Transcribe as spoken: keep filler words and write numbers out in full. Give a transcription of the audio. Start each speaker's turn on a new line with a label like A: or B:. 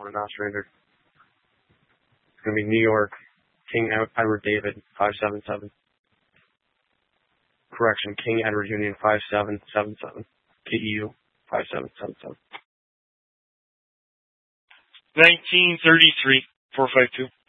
A: on a Nostrander. It's going to be New York, King Edward David, five seven seven. Correction, King Edward Union, five seven seven seven. K E U, five seven seven seven.
B: nineteen thirty-three, four five two.